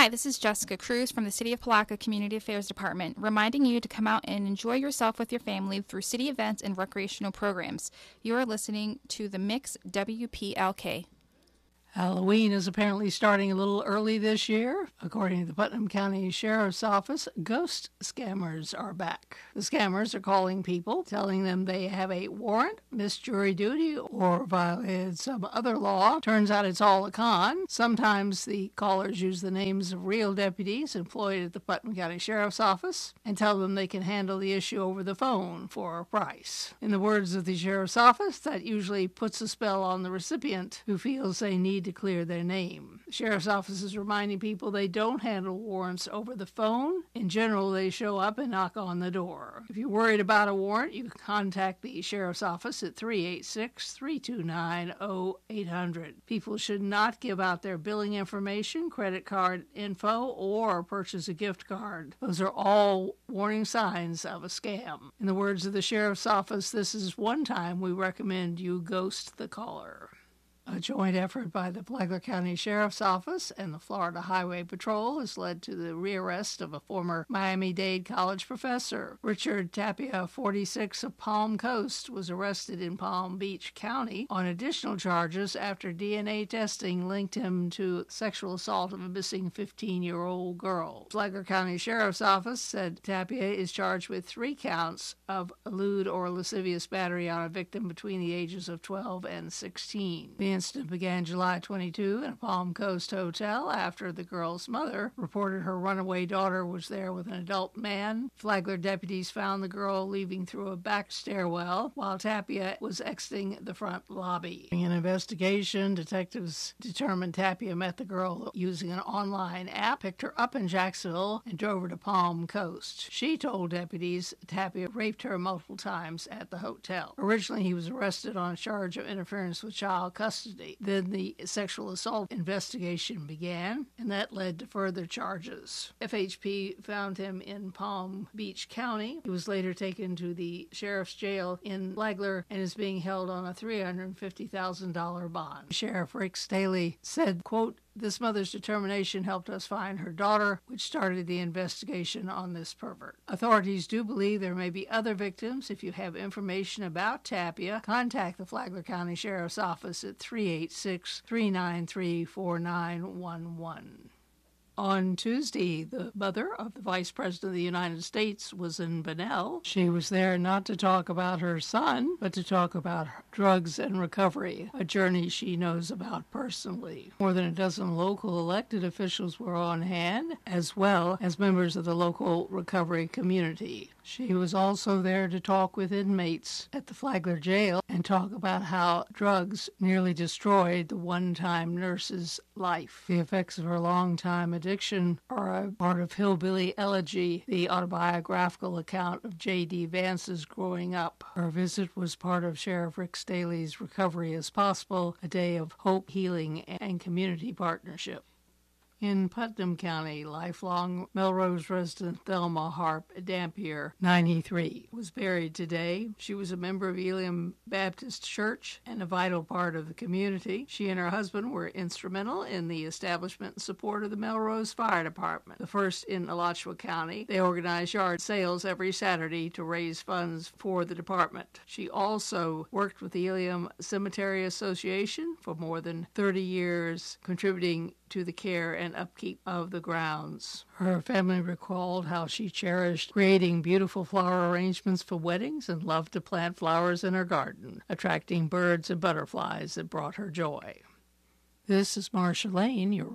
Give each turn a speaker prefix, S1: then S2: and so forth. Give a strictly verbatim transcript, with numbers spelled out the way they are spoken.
S1: Hi, this is Jessica Cruz from the City of Palaca Community Affairs Department, reminding you to come out and enjoy yourself with your family through city events and recreational programs. You are listening to The Mix W P L K.
S2: Halloween is apparently starting a little early this year. According to the Putnam County Sheriff's Office, ghost scammers are back. The scammers are calling people, telling them they have a warrant, missed jury duty, or violated some other law. Turns out it's all a con. Sometimes the callers use the names of real deputies employed at the Putnam County Sheriff's Office and tell them they can handle the issue over the phone for a price. In the words of the Sheriff's Office, that usually puts a spell on the recipient who feels they need to clear their name. The Sheriff's Office is reminding people they don't handle warrants over the phone. In general, they show up and knock on the door. If you're worried about a warrant, you can contact the Sheriff's Office at three eight six, three two nine, zero eight hundred. People should not give out their billing information, credit card info, or purchase a gift card. Those are all warning signs of a scam. In the words of the Sheriff's Office, this is one time we recommend you ghost the caller. A joint effort by the Flagler County Sheriff's Office and the Florida Highway Patrol has led to the rearrest of a former Miami-Dade College professor. Richard Tapia, forty-six, of Palm Coast, was arrested in Palm Beach County on additional charges after D N A testing linked him to sexual assault of a missing fifteen-year-old girl. Flagler County Sheriff's Office said Tapia is charged with three counts of lewd or lascivious battery on a victim between the ages of twelve and sixteen. The incident began July twenty-second in a Palm Coast hotel after the girl's mother reported her runaway daughter was there with an adult man. Flagler deputies found the girl leaving through a back stairwell while Tapia was exiting the front lobby. In an investigation, detectives determined Tapia met the girl using an online app, picked her up in Jacksonville, and drove her to Palm Coast. She told deputies Tapia raped her multiple times at the hotel. Originally, he was arrested on a charge of interference with child custody. Then the sexual assault investigation began, and that led to further charges. F H P found him in Palm Beach County. He was later taken to the sheriff's jail in Flagler and is being held on a three hundred fifty thousand dollars bond. Sheriff Rick Staley said, quote, "This mother's determination helped us find her daughter, which started the investigation on this pervert." Authorities do believe there may be other victims. If you have information about Tapia, contact the Flagler County Sheriff's Office at three eight six, three nine three, four nine one one. On Tuesday, the mother of the Vice President of the United States was in Bunnell. She was there not to talk about her son, but to talk about drugs and recovery, a journey she knows about personally. More than a dozen local elected officials were on hand, as well as members of the local recovery community. She was also there to talk with inmates at the Flagler jail and talk about how drugs nearly destroyed the one-time nurse's life. The effects of her long-time addiction are a part of Hillbilly Elegy, the autobiographical account of J D. Vance's growing up. Her visit was part of Sheriff Rick Staley's Recovery as Possible, a day of hope, healing, and community partnership. In Putnam County, lifelong Melrose resident Thelma Harp Dampier, ninety-three, was buried today. She was a member of Elim Baptist Church and a vital part of the community. She and her husband were instrumental in the establishment and support of the Melrose Fire Department, the first in Alachua County. They organize yard sales every Saturday to raise funds for the department. She also worked with the Elim Cemetery Association for more than thirty years, contributing to the care and upkeep of the grounds. Her family recalled how she cherished creating beautiful flower arrangements for weddings and loved to plant flowers in her garden, attracting birds and butterflies that brought her joy. This is Marcia Lane, your